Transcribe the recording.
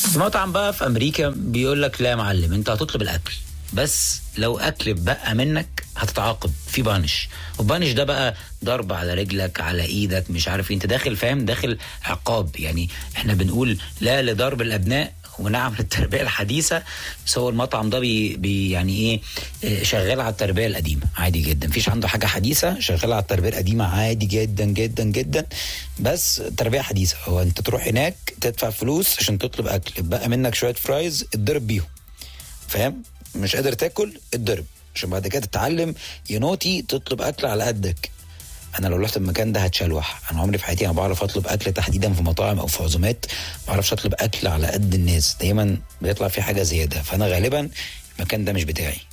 في مطعم بقى في امريكا بيقول لك لا يا معلم، انت هتطلب الاكل بس لو اكل بقى منك هتتعاقب في بانش. وبانش ده بقى ضرب على رجلك على ايدك مش عارف انت داخل فاهم، داخل عقاب. يعني احنا بنقول لا لضرب الابناء ونعم للتربيه الحديثه، بس هو المطعم ده بي يعني ايه، شغال على التربيه القديمه عادي جدا، مفيش عنده حاجه حديثه، شغال على التربيه القديمه عادي جدا جدا جدا. بس تربيه حديثه هو انت تروح هناك تدفع فلوس عشان تطلب اكل، بقى منك شويه فرايز اتضرب بيهم، فاهم؟ مش قادر تاكل اتضرب، عشان بعد كده تتعلم ينوتي تطلب اكل على قدك. انا لو رحت المكان ده هتشلوح. انا عمري في حياتي ما بعرف اطلب اكل تحديدا في مطاعم او في عزومات، ما بعرفش اطلب اكل على قد الناس، دايما بيطلع في حاجه زياده، فانا غالبا المكان ده مش بتاعي.